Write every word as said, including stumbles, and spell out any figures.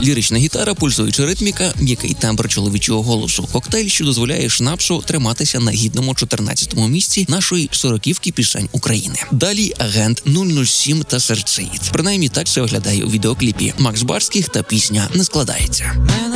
Лірична гітара, пульсуюча ритміка, м'який тембр чоловічого голосу. Коктейль, що дозволяє Шнапсу триматися на гідному чотирнадцятому місці нашої сороківки пісень України. Далі агент нуль нуль сім та Серцеїд. Принаймні так це виглядає у відеокліпі. Макс Барських та пісня «Не складається».